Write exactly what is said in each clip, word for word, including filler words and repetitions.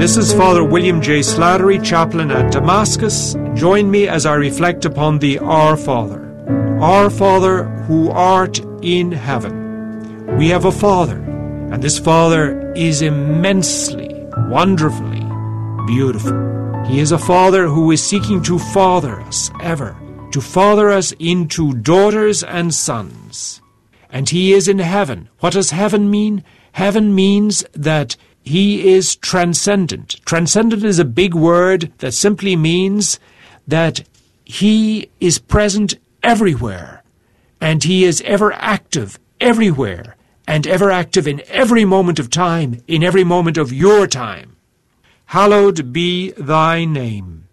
This is Father William J. Slattery, chaplain at Damascus. Join me as I reflect upon the Our Father. Our Father, who art in heaven. We have a Father, and this Father is immensely, wonderfully beautiful. He is a Father who is seeking to father us ever, to father us into daughters and sons. And He is in heaven. What does heaven mean? Heaven means that He is transcendent. Transcendent is a big word that simply means that He is present everywhere, and He is ever active everywhere, and ever active in every moment of time, in every moment of your time. Hallowed be Thy name.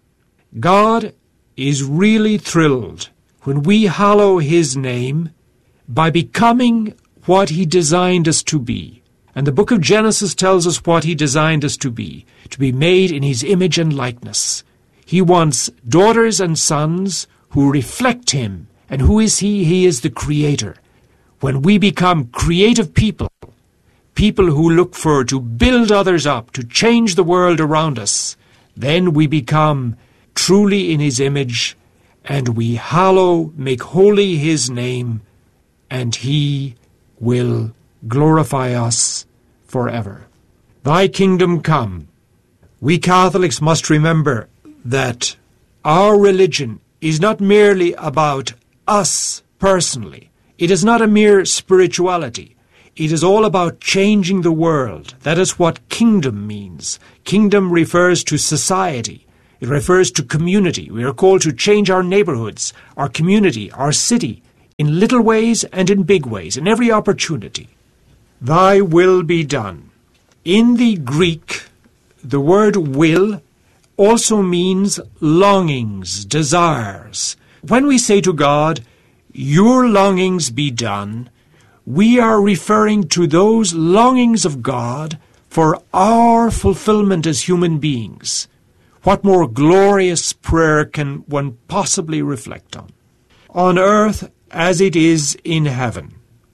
God is really thrilled when we hallow His name by becoming what He designed us to be. And the book of Genesis tells us what He designed us to be, to be made in His image and likeness. He wants daughters and sons who reflect Him. And who is He? He is the Creator. When we become creative people, people who look for to build others up, to change the world around us, then we become truly in His image, and we hallow, make holy His name, and He will glorify us forever. Thy kingdom come. We Catholics must remember that our religion is not merely about us personally. It is not a mere spirituality. It is all about changing the world. That is what kingdom means. Kingdom refers to society. It refers to community. We are called to change our neighborhoods, our community, our city, in little ways and in big ways, in every opportunity. Thy will be done. In the Greek, the word will also means longings, desires. When we say to God, your longings be done, we are referring to those longings of God for our fulfillment as human beings. What more glorious prayer can one possibly reflect on? On earth as it is in heaven.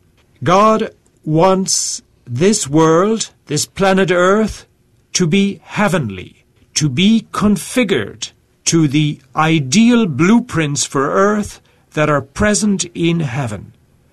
God wants this world, this planet Earth, to be heavenly, to be configured to the ideal blueprints for Earth that are present in heaven.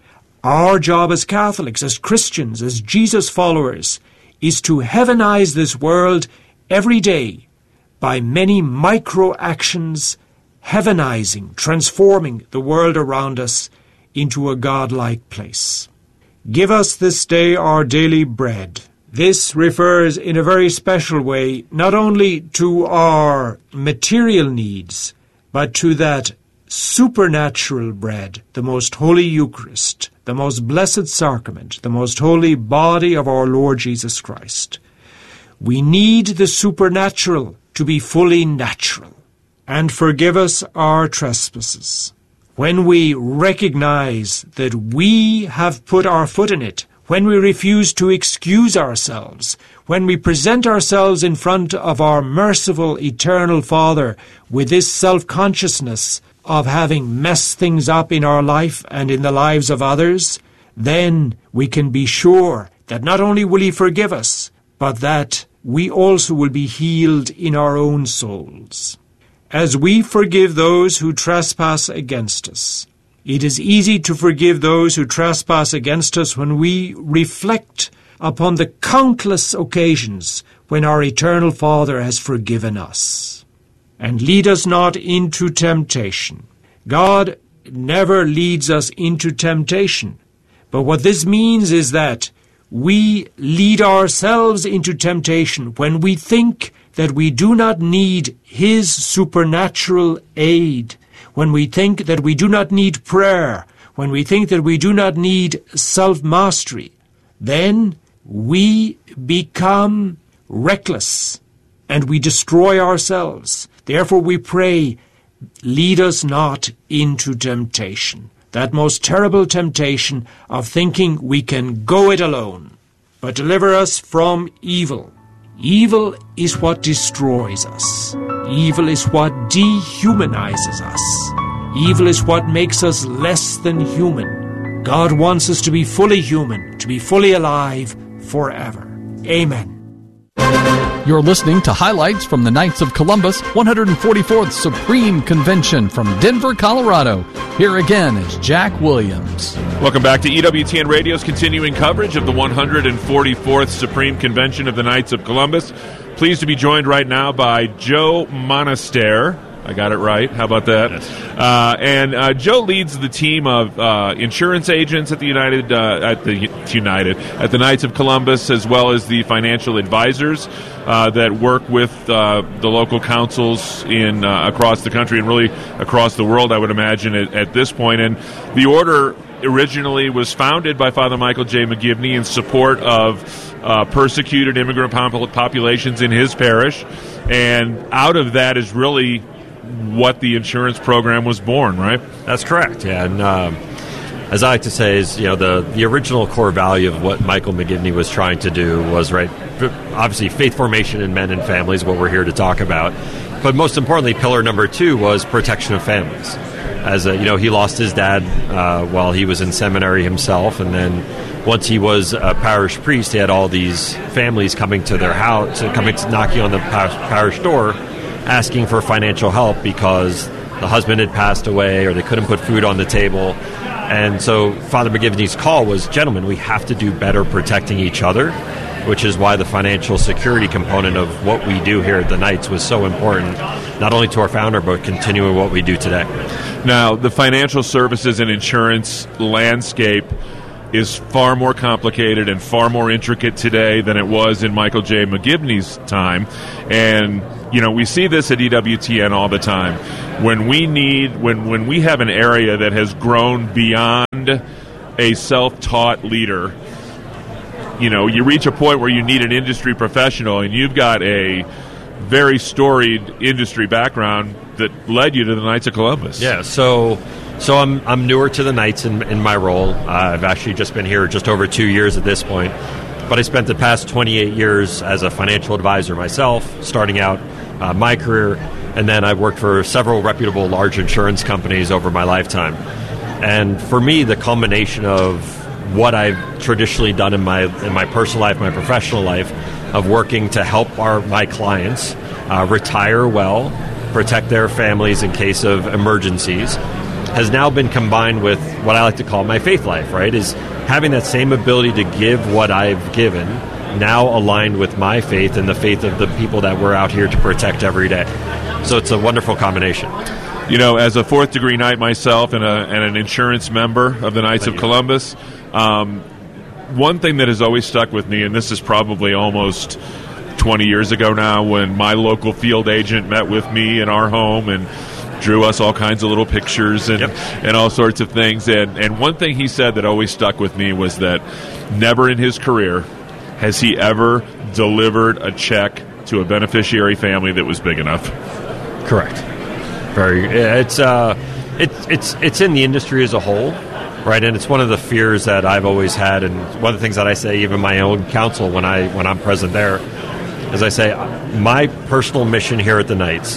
Our job as Catholics, as Christians, as Jesus followers, is to heavenize this world every day by many micro actions, heavenizing, transforming the world around us into a godlike place. Give us this day our daily bread. This refers in a very special way not only to our material needs, but to that supernatural bread, the most holy Eucharist, the most blessed sacrament, the most holy body of our Lord Jesus Christ. We need the supernatural to be fully natural. And forgive us our trespasses. When we recognize that we have put our foot in it, when we refuse to excuse ourselves, when we present ourselves in front of our merciful, eternal Father with this self-consciousness of having messed things up in our life and in the lives of others, then we can be sure that not only will He forgive us, but that we also will be healed in our own souls. As we forgive those who trespass against us, it is easy to forgive those who trespass against us when we reflect upon the countless occasions when our eternal Father has forgiven us. And lead us not into temptation. God never leads us into temptation. But what this means is that we lead ourselves into temptation when we think that we do not need His supernatural aid, when we think that we do not need prayer, when we think that we do not need self-mastery, then we become reckless and we destroy ourselves. Therefore we pray, lead us not into temptation. That most terrible temptation of thinking we can go it alone, but deliver us from evil. Evil is what destroys us. Evil is what dehumanizes us. Evil is what makes us less than human. God wants us to be fully human, to be fully alive forever. Amen. You're listening to highlights from the Knights of Columbus one hundred forty-fourth Supreme Convention from Denver, Colorado. Here again is Jack Williams. Welcome back to E W T N Radio's continuing coverage of the one hundred forty-fourth Supreme Convention of the Knights of Columbus. Pleased to be joined right now by Joe Monaster. I got it right. How about that? Yes. Uh, and uh, Joe leads the team of uh, insurance agents at the United uh, at the United at the Knights of Columbus, as well as the financial advisors uh, that work with uh, the local councils in uh, across the country and really across the world, I would imagine, at, at this point. And the order originally was founded by Father Michael J. McGivney in support of uh, persecuted immigrant populations in his parish, and out of that is really what the insurance program was born, right? That's correct, yeah. And um, as I like to say, is you know the, the original core value of what Michael McGivney was trying to do was, right, obviously faith formation in men and families, what we're here to talk about. But most importantly, pillar number two was protection of families. As a, you know, he lost his dad uh, while he was in seminary himself, and then once he was a parish priest, he had all these families coming to their house, coming to knocking on the parish door, asking for financial help because the husband had passed away or they couldn't put food on the table. And so Father McGivney's call was, gentlemen, we have to do better protecting each other, which is why the financial security component of what we do here at the Knights was so important, not only to our founder, but continuing what we do today. Now, the financial services and insurance landscape is far more complicated and far more intricate today than it was in Michael J. McGivney's time. And, you know, we see this at E W T N all the time. When we need, when, when we have an area that has grown beyond a self-taught leader, you know, you reach a point where you need an industry professional, and you've got a very storied industry background that led you to the Knights of Columbus. Yeah, so... So I'm I'm newer to the Knights in, in my role. Uh, I've actually just been here just over two years at this point. But I spent the past twenty-eight years as a financial advisor myself, starting out uh, my career. And then I've worked for several reputable large insurance companies over my lifetime. And for me, the culmination of what I've traditionally done in my in my personal life, my professional life, of working to help our my clients uh, retire well, protect their families in case of emergencies, has now been combined with what I like to call my faith life, right? Is having that same ability to give what I've given, now aligned with my faith and the faith of the people that we're out here to protect every day. So it's a wonderful combination. You know, as a fourth degree Knight myself and, a, and an insurance member of the Knights Thank of you. Columbus, um, one thing that has always stuck with me, and this is probably almost twenty years ago now, when my local field agent met with me in our home and drew us all kinds of little pictures and, yep. and all sorts of things. And, and one thing he said that always stuck with me was that never in his career has he ever delivered a check to a beneficiary family that was big enough. Correct. Very. It's uh, it's it's it's in the industry as a whole, right? And it's one of the fears that I've always had, and one of the things that I say, even my own counsel when I when I'm present there, is I say my personal mission here at the Knights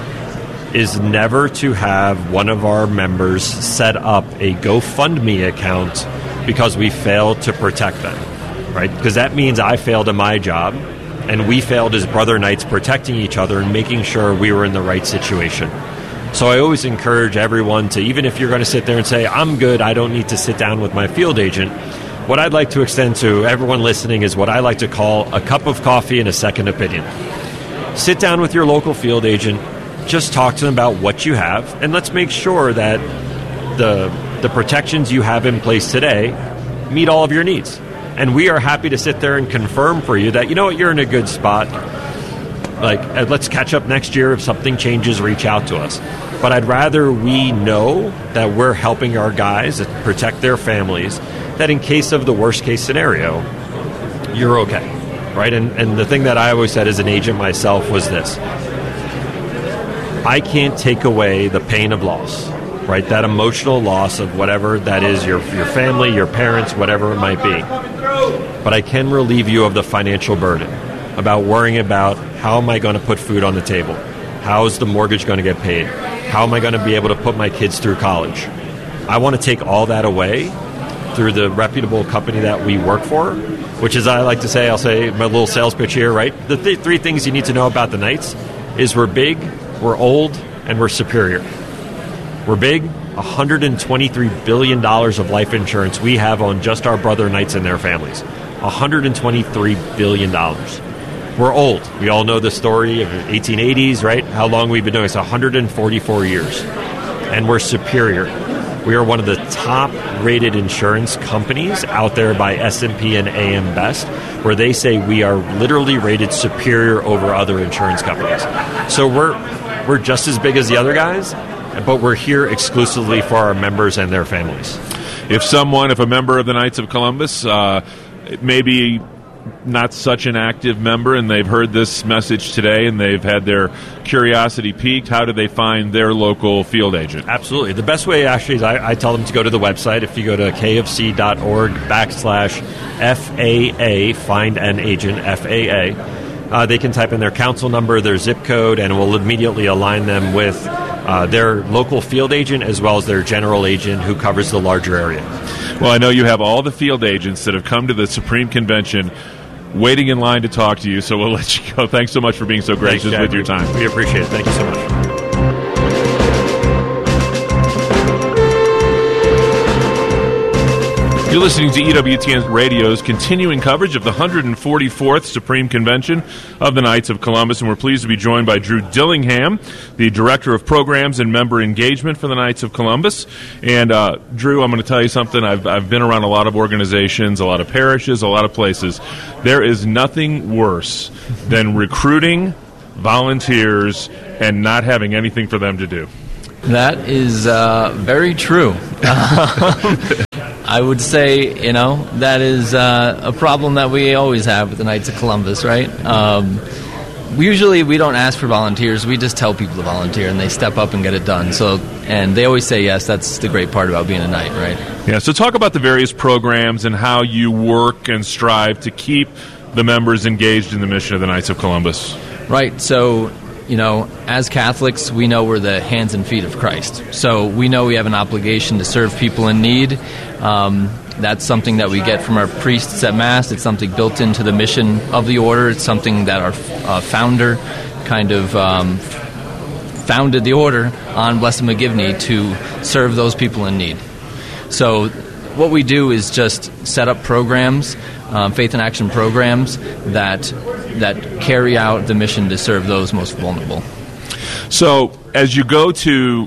is never to have one of our members set up a GoFundMe account because we failed to protect them, right? Because that means I failed in my job, and we failed as brother Knights protecting each other and making sure we were in the right situation. So I always encourage everyone to, even if you're going to sit there and say, I'm good, I don't need to sit down with my field agent, what I'd like to extend to everyone listening is what I like to call a cup of coffee and a second opinion. Sit down with your local field agent, just talk to them about what you have, and let's make sure that the the protections you have in place today meet all of your needs. And we are happy to sit there and confirm for you that, you know what, you're in a good spot. Like, let's catch up next year. If something changes, reach out to us. But I'd rather we know that we're helping our guys protect their families, that in case of the worst case scenario, you're okay, right? And, and the thing that I always said as an agent myself was this: I can't take away the pain of loss, right? That emotional loss of whatever that is, your your family, your parents, whatever it might be. But I can relieve you of the financial burden about worrying about, how am I going to put food on the table? How is the mortgage going to get paid? How am I going to be able to put my kids through college? I want to take all that away through the reputable company that we work for which is, I like to say, I'll say my little sales pitch here, right? The th- three things you need to know about the Knights is we're big, we're old, and we're superior. We're big, one hundred twenty-three billion dollars of life insurance we have on just our brother Knights and their families. one hundred twenty-three billion dollars. We're old. We all know the story of the eighteen eighties, right? How long we've been doing this? one hundred forty-four years. And we're superior. We are one of the top-rated insurance companies out there by S and P and A M Best, where they say we are literally rated superior over other insurance companies. So we're we're just as big as the other guys, but we're here exclusively for our members and their families. If someone, if a member of the Knights of Columbus, uh, maybe not such an active member, and they've heard this message today and they've had their curiosity piqued, how do they find their local field agent? Absolutely. The best way, actually, is I, I tell them to go to the website. If you go to kfc.org backslash FAA, find an agent, F A A, uh, they can type in their council number, their zip code, and we'll immediately align them with uh, their local field agent as well as their general agent who covers the larger area. Well, I know you have all the field agents that have come to the Supreme Convention waiting in line to talk to you, so we'll let you go. Thanks so much for being so gracious Thanks, with your time. We appreciate it. Thank you so much. You're listening to E W T N Radio's continuing coverage of the one hundred forty-fourth Supreme Convention of the Knights of Columbus, and we're pleased to be joined by Drew Dillingham, the Director of Programs and Member Engagement for the Knights of Columbus. And, uh, Drew, I'm going to tell you something. I've, I've been around a lot of organizations, a lot of parishes, a lot of places. There is nothing worse than recruiting volunteers and not having anything for them to do. That is uh, very true. I would say, you know, that is uh, a problem that we always have with the Knights of Columbus, right? Um, usually we don't ask for volunteers. We just tell people to volunteer, and they step up and get it done. So, and they always say yes. That's the great part about being a Knight, right? Yeah, so talk about the various programs and how you work and strive to keep the members engaged in the mission of the Knights of Columbus. Right, so... You know, as Catholics, we know we're the hands and feet of Christ. So we know we have an obligation to serve people in need. Um, that's something that we get from our priests at Mass. It's something built into the mission of the order. It's something that our uh, founder kind of um, founded the order on Blessed McGivney to serve those people in need. So what we do is just set up programs, um, faith and action programs that that carry out the mission to serve those most vulnerable. So as you go to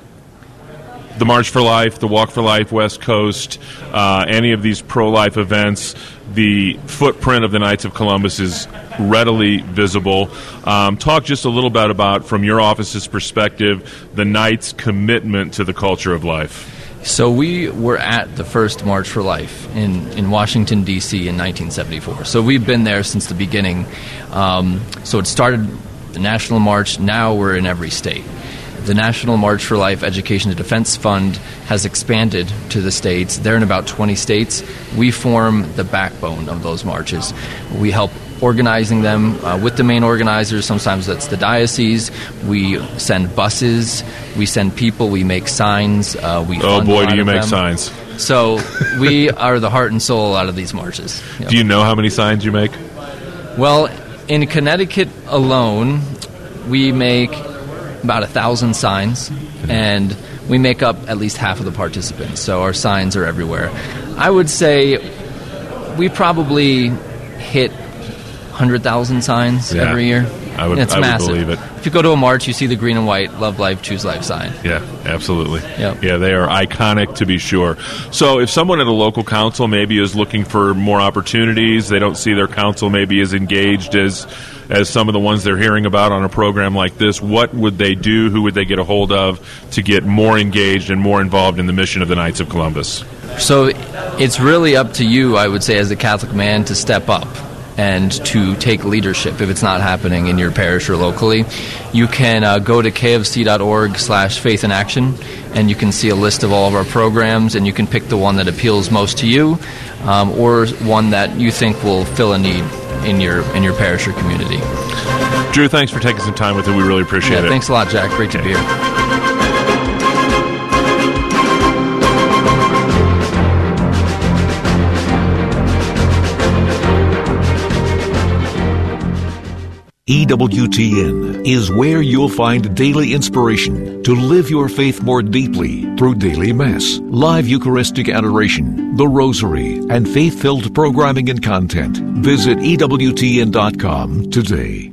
the March for Life, the Walk for Life, West Coast, uh, any of these pro-life events, the footprint of the Knights of Columbus is readily visible. Um, talk just a little bit about, from your office's perspective, the Knights' commitment to the culture of life. So we were at the first March for Life in, in Washington, D C in nineteen seventy-four. So we've been there since the beginning. Um, so it started the National March. Now we're in every state. The National March for Life Education and Defense Fund has expanded to the states. They're in about twenty states. We form the backbone of those marches. We help organizing them uh, with the main organizers. Sometimes that's the diocese. We send buses. We send people. We make signs. Uh, we oh, boy, do you make them. signs. So we are the heart and soul out of these marches. Yep. Do you know how many signs you make? Well, in Connecticut alone, we make about a thousand signs, and we make up at least half of the participants. So our signs are everywhere. I would say we probably hit one hundred thousand signs yeah, every year. I would, it's I massive. would believe it. If you go to a march, you see the green and white, love life, choose life sign. Yeah, absolutely. Yep. Yeah, they are iconic, to be sure. So if someone at a local council maybe is looking for more opportunities, they don't see their council maybe as engaged as as some of the ones they're hearing about on a program like this, what would they do? Who would they get a hold of to get more engaged and more involved in the mission of the Knights of Columbus? So it's really up to you, I would say, as a Catholic man, to step up and to take leadership if it's not happening in your parish or locally. You can uh, go to kfc.org slash faith in action, and you can see a list of all of our programs, and you can pick the one that appeals most to you, um, or one that you think will fill a need in your in your parish or community. Drew, thanks for taking some time with it. We really appreciate yeah, it. Thanks a lot, Jack. Great to be here. E W T N is where you'll find daily inspiration to live your faith more deeply through daily Mass, live Eucharistic adoration, the Rosary, and faith-filled programming and content. Visit E W T N dot com today.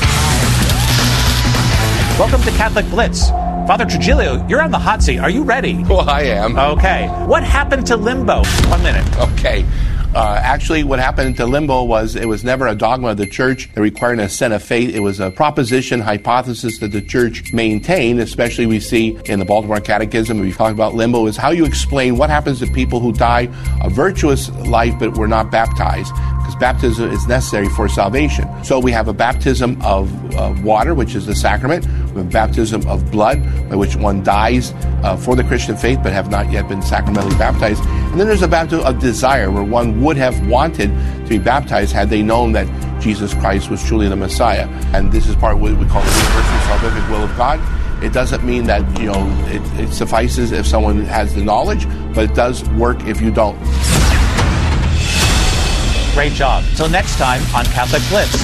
Welcome to Catholic Blitz. Father Trujillo, you're on the hot seat. Are you ready? Well, I am. Okay. What happened to limbo? One minute. Okay. Uh, actually, what happened to limbo was it was never a dogma of the church that required an assent of faith. It was a proposition, hypothesis that the church maintained, especially we see in the Baltimore Catechism. We talk about limbo is how you explain what happens to people who die a virtuous life but were not baptized, because baptism is necessary for salvation. So we have a baptism of uh, water, which is the sacrament. We have a baptism of blood, by which one dies uh, for the Christian faith but have not yet been sacramentally baptized. And then there's a baptism of desire, where one would have wanted to be baptized had they known that Jesus Christ was truly the Messiah. And this is part of what we call the universal salvific will of God. It doesn't mean that, you know, it, it suffices if someone has the knowledge, but it does work if you don't. Great job. Till next time on Catholic Blitz.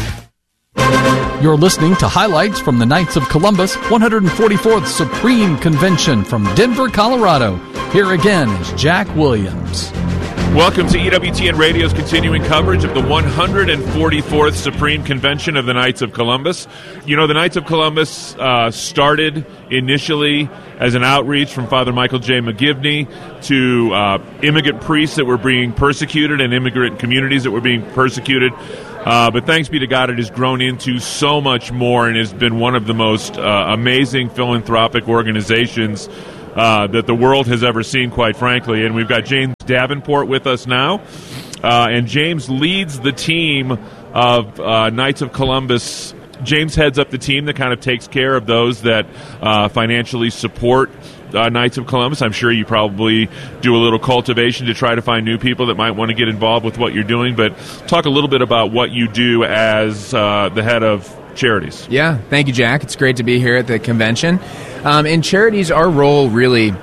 You're listening to highlights from the Knights of Columbus one hundred forty-fourth Supreme Convention from Denver, Colorado. Here again is Jack Williams. Welcome to E W T N Radio's continuing coverage of the one hundred forty-fourth Supreme Convention of the Knights of Columbus. You know, the Knights of Columbus uh, started initially as an outreach from Father Michael J. McGivney to uh, immigrant priests that were being persecuted and immigrant communities that were being persecuted. Uh, but thanks be to God, it has grown into so much more and has been one of the most uh, amazing philanthropic organizations uh, that the world has ever seen, quite frankly. And we've got James Davenport with us now. Uh, and James leads the team of uh, Knights of Columbus. James heads up the team that kind of takes care of those that uh, financially support Uh, Knights of Columbus. I'm sure you probably do a little cultivation to try to find new people that might want to get involved with what you're doing, but talk a little bit about what you do as uh, the head of charities. Yeah, thank you, Jack. It's great to be here at the convention. Um, in charities, our role really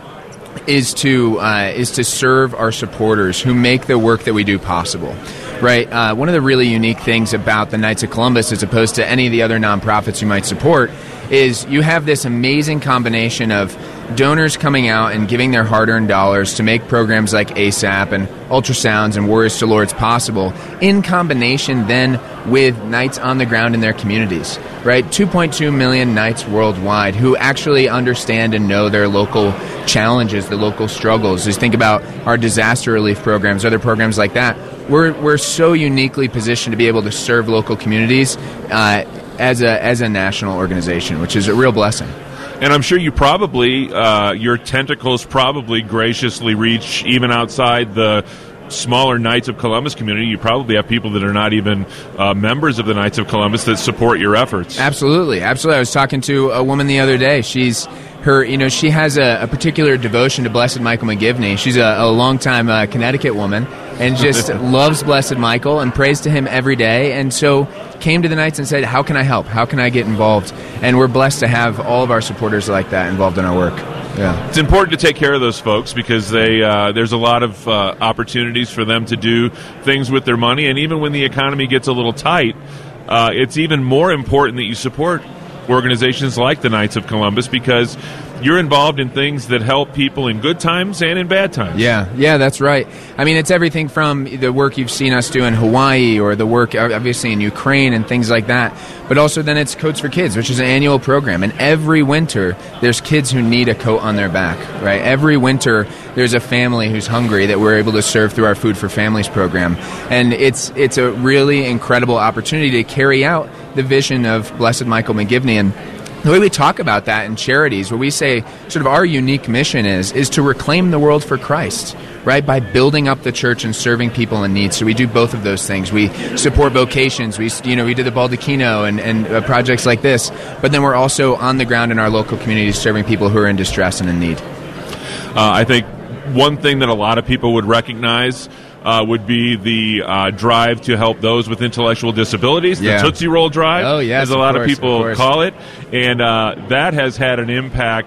is to uh, is to serve our supporters who make the work that we do possible. Right. Uh, one of the really unique things about the Knights of Columbus, as opposed to any of the other nonprofits you might support, is you have this amazing combination of donors coming out and giving their hard-earned dollars to make programs like ASAP and ultrasounds and Warriors to Lords possible, in combination then with Knights on the ground in their communities, right? two point two million Knights worldwide who actually understand and know their local challenges, the local struggles. Just think about our disaster relief programs, other programs like that. We're we're so uniquely positioned to be able to serve local communities uh, as a as a national organization, which is a real blessing. And I'm sure you probably, uh, your tentacles probably graciously reach even outside the smaller Knights of Columbus community. You probably have people that are not even uh, members of the Knights of Columbus that support your efforts. Absolutely, absolutely. I was talking to a woman the other day. She's her, you know, she has a, a particular devotion to Blessed Michael McGivney. She's a, a longtime uh, Connecticut woman and just loves Blessed Michael and prays to him every day. And so came to the Knights and said, how can I help? How can I get involved? And we're blessed to have all of our supporters like that involved in our work. Yeah. It's important to take care of those folks because they uh, there's a lot of uh, opportunities for them to do things with their money. And even when the economy gets a little tight, uh, it's even more important that you support organizations like the Knights of Columbus because you're involved in things that help people in good times and in bad times. Yeah, yeah, that's right. I mean, it's everything from the work you've seen us do in Hawaii or the work, obviously, in Ukraine and things like that, but also then it's Coats for Kids, which is an annual program. And every winter, there's kids who need a coat on their back, right? Every winter, there's a family who's hungry that we're able to serve through our Food for Families program. And it's it's a really incredible opportunity to carry out the vision of Blessed Michael McGivney. And the way we talk about that in charities, where we say sort of our unique mission is, is to reclaim the world for Christ, right, by building up the church and serving people in need. So we do both of those things. We support vocations. We, you know, we did the Baldacchino and, and uh, projects like this, but then we're also on the ground in our local communities serving people who are in distress and in need. Uh, I think one thing that a lot of people would recognize Uh, would be the uh, drive to help those with intellectual disabilities, yeah. the Tootsie Roll Drive, oh, yes, as a lot of, course, of people of call it. And uh, that has had an impact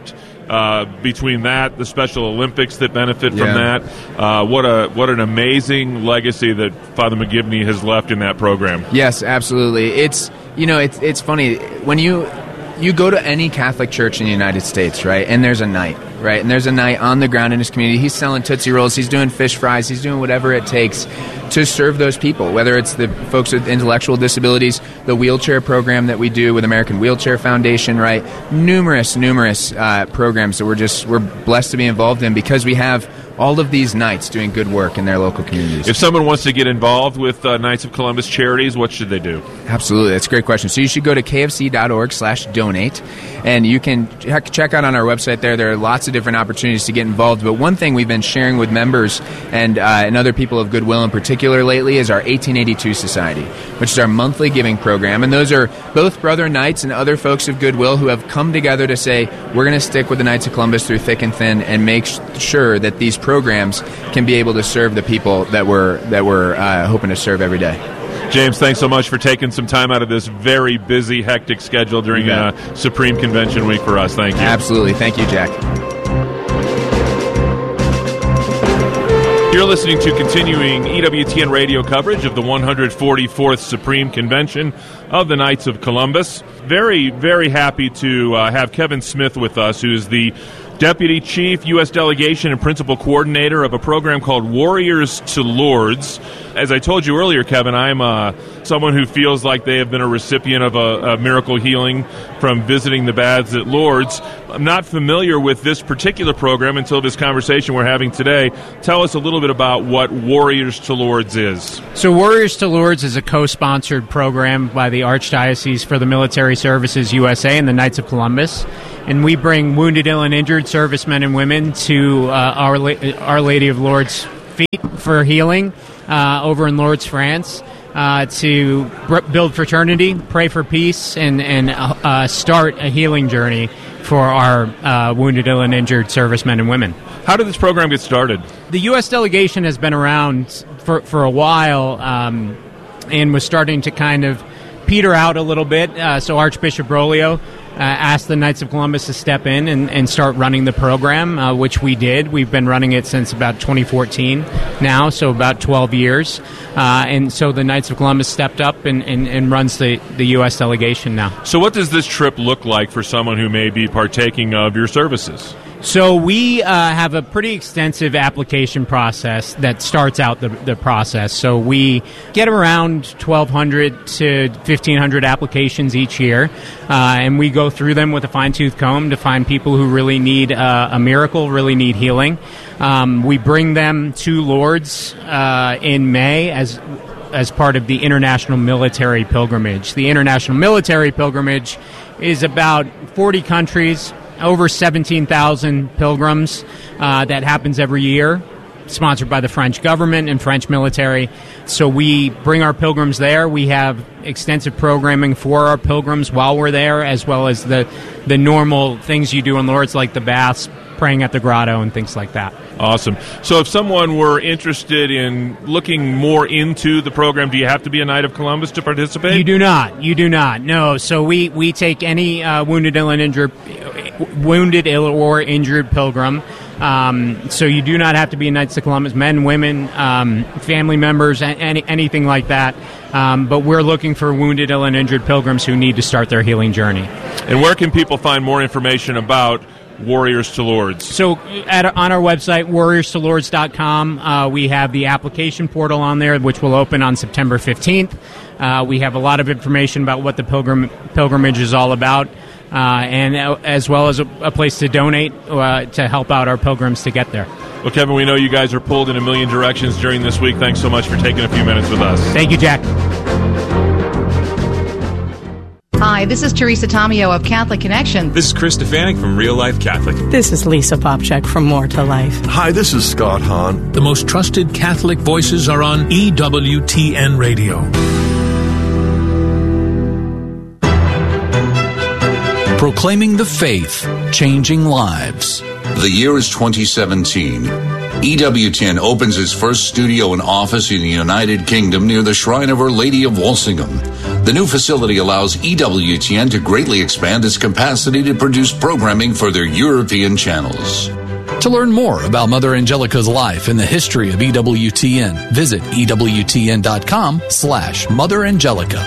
Uh, between that, the Special Olympics that benefit from Yeah. that, uh, what a what an amazing legacy that Father McGivney has left in that program. Yes, absolutely. It's you know it's it's funny when you you go to any Catholic church in the United States, right? And there's a night, right? And there's a night on the ground in his community. He's selling Tootsie Rolls. He's doing fish fries. He's doing whatever it takes to serve those people, whether it's the folks with intellectual disabilities, the wheelchair program that we do with American Wheelchair Foundation, right? Numerous, numerous uh, programs that we're just we're blessed to be involved in because we have all of these Knights doing good work in their local communities. If someone wants to get involved with uh, Knights of Columbus charities, what should they do? Absolutely. That's a great question. So you should go to kfc.org slash donate, and you can check, check out on our website there. There are lots of different opportunities to get involved. But one thing we've been sharing with members and, uh, and other people of goodwill in particular lately is our eighteen eighty-two Society, which is our monthly giving program. And those are both Brother Knights and other folks of goodwill who have come together to say, we're going to stick with the Knights of Columbus through thick and thin and make sure that these programs can be able to serve the people that we're, that we're uh, hoping to serve every day. James, thanks so much for taking some time out of this very busy, hectic schedule during uh, Supreme Convention Week for us. Thank you. Absolutely. Thank you, Jack. You're listening to continuing E W T N radio coverage of the one hundred forty-fourth Supreme Convention of the Knights of Columbus. Very, very happy to uh, have Kevin Smith with us, who is the Deputy Chief, U S Delegation, and Principal Coordinator of a program called Warriors to Lords. As I told you earlier, Kevin, I'm uh, someone who feels like they have been a recipient of a, a miracle healing from visiting the baths at Lourdes. I'm not familiar with this particular program until this conversation we're having today. Tell us a little bit about what Warriors to Lourdes is. So Warriors to Lourdes is a co-sponsored program by the Archdiocese for the Military Services U S A and the Knights of Columbus. And we bring wounded, ill, and injured servicemen and women to uh, Our, La- Our Lady of Lourdes' feet for healing uh, over in Lourdes, France, uh, to br- build fraternity, pray for peace, and, and uh, start a healing journey for our uh, wounded, ill, and injured servicemen and women. How did this program get started? The U S delegation has been around for, for a while um, and was starting to kind of peter out a little bit. Uh, so Archbishop Broglio uh, asked the Knights of Columbus to step in and, and start running the program, uh, which we did. We've been running it since about twenty fourteen now, so about twelve years. Uh, and so the Knights of Columbus stepped up and, and, and runs the, the U S delegation now. So what does this trip look like for someone who may be partaking of your services? So we uh, have a pretty extensive application process that starts out the, the process. So we get around twelve hundred to fifteen hundred applications each year, uh, and we go through them with a fine-tooth comb to find people who really need uh, a miracle, really need healing. Um, we bring them to Lourdes uh, in May as as part of the International Military Pilgrimage. The International Military Pilgrimage is about forty countries, over seventeen thousand pilgrims uh, that happens every year, sponsored by the French government and French military. So we bring our pilgrims there. We have extensive programming for our pilgrims while we're there, as well as the, the normal things you do in Lourdes, like the baths, praying at the grotto, and things like that. Awesome. So if someone were interested in looking more into the program, do you have to be a Knight of Columbus to participate? You do not. You do not. No. So we, we take any uh, wounded, ill, and injured, wounded, ill, or injured pilgrim. Um, so you do not have to be a Knights of Columbus, men, women, um, family members, any, anything like that. Um, but we're looking for wounded, ill, and injured pilgrims who need to start their healing journey. And where can people find more information about Warriors to Lourdes? So at, on our website, warriors to lourdes dot com, uh, we have the application portal on there, which will open on September fifteenth. Uh, we have a lot of information about what the pilgrim pilgrimage is all about, uh, and uh, as well as a, a place to donate uh, to help out our pilgrims to get there. Well, Kevin, we know you guys are pulled in a million directions during this week. Thanks so much for taking a few minutes with us. Thank you, Jack. Hi, this is Teresa Tomeo of Catholic Connection. This is Chris Stefanik from Real Life Catholic. This is Lisa Popchak from More to Life. Hi, this is Scott Hahn. The most trusted Catholic voices are on E W T N Radio. Proclaiming the faith, changing lives. The year is twenty seventeen. E W T N opens its first studio and office in the United Kingdom near the Shrine of Our Lady of Walsingham. The new facility allows E W T N to greatly expand its capacity to produce programming for their European channels. To learn more about Mother Angelica's life and the history of E W T N, visit ewtn.com slash Mother Angelica.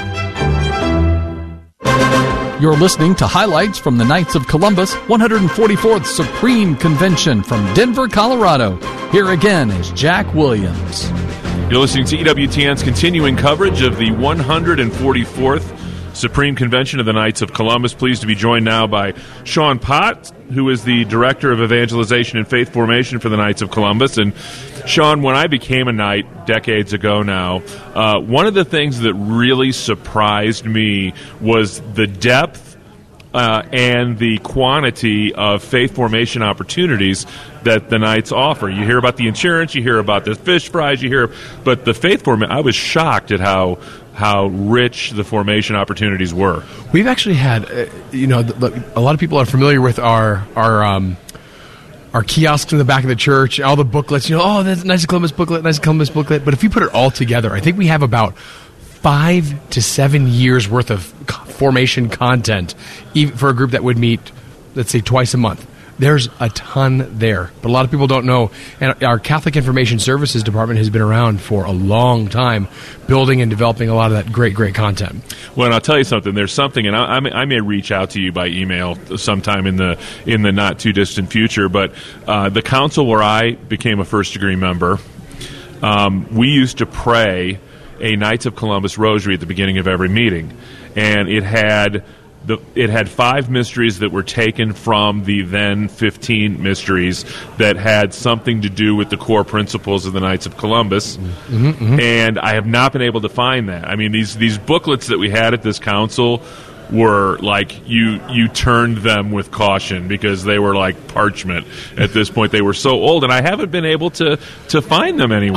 You're listening to highlights from the Knights of Columbus one hundred forty-fourth Supreme Convention from Denver, Colorado. Here again is Jack Williams. You're listening to E W T N's continuing coverage of the one hundred forty-fourth Supreme Convention of the Knights of Columbus. Pleased to be joined now by Sean Pott, who is the Director of Evangelization and Faith Formation for the Knights of Columbus. And Sean, when I became a Knight decades ago now, uh, one of the things that really surprised me was the depth uh, and the quantity of faith formation opportunities that the Knights offer. You hear about the insurance, you hear about the fish fries, you hear, but the faith formation, I was shocked at how how rich the formation opportunities were. We've actually had, uh, you know, the, the, a lot of people are familiar with our our um, our kiosks in the back of the church, all the booklets. You know, oh, that's Knights of Columbus booklet, Knights of Columbus booklet. But if you put it all together, I think we have about five to seven years worth of formation content, even for a group that would meet, let's say, twice a month. There's a ton there, but a lot of people don't know. And our Catholic Information Services Department has been around for a long time, building and developing a lot of that great, great content. Well, and I'll tell you something. There's something, and I, I, may, I may reach out to you by email sometime in the in the not too distant future. But uh, the council where I became a first degree member, um, we used to pray a Knights of Columbus rosary at the beginning of every meeting, and it had. The, it had five mysteries that were taken from the then fifteen mysteries that had something to do with the core principles of the Knights of Columbus. Mm-hmm, mm-hmm. And I have not been able to find that. I mean, these these booklets that we had at this council were like, you you turned them with caution because they were like parchment at this point. They were so old, and I haven't been able to, to find them anywhere.